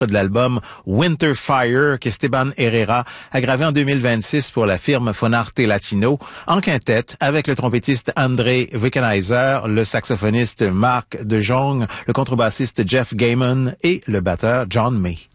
de l'album Winter Fire qu'Esteban Herrera a gravé en 2026 pour la firme Fonarte Latino, en quintette avec le trompettiste André Wickenheiser, le saxophoniste Marc De Jong, le contrebassiste Jeff Gaiman et le batteur John May.